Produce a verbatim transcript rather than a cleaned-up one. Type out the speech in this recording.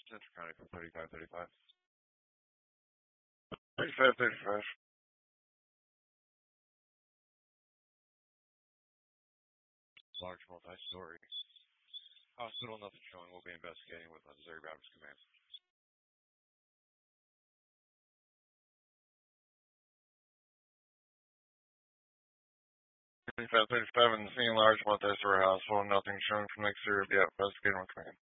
Central County for thirty-five thirty-five. thirty-five thirty-five. Large multi-story. Hospital, nothing showing. We'll be investigating with Missouri Baptist Command. thirty-five thirty-five in the scene, large multi-story hospital, nothing showing from the exterior of the investigating with command.